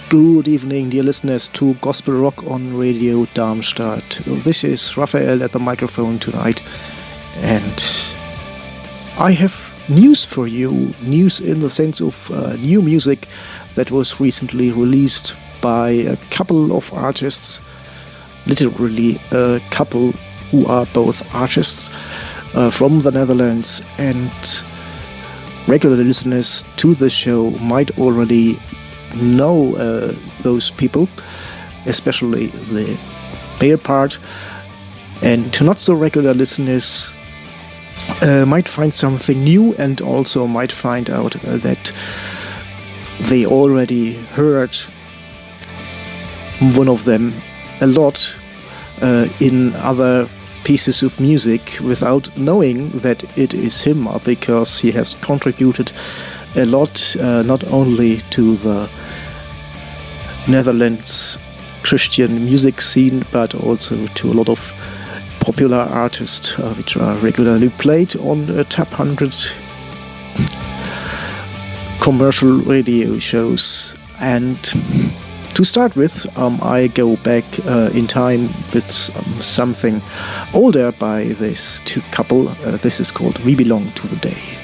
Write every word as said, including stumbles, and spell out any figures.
Good evening, dear listeners, to Gospel Rock on Radio Darmstadt. This is Raphael at the microphone tonight, and I have news for you. News in the sense of uh, new music that was recently released by a couple of artists, literally a couple who are both artists uh, from the Netherlands, and regular listeners to the show might already know uh, those people, especially the male part, and to not so regular listeners uh, might find something new and also might find out uh, that they already heard one of them a lot uh, in other pieces of music without knowing that it is him, because he has contributed a lot, uh, not only to the Netherlands Christian music scene, but also to a lot of popular artists uh, which are regularly played on uh, Tap one hundred commercial radio shows. And to start with, um, I go back uh, in time with um, something older by this two couple. Uh, this is called We Belong to the Day.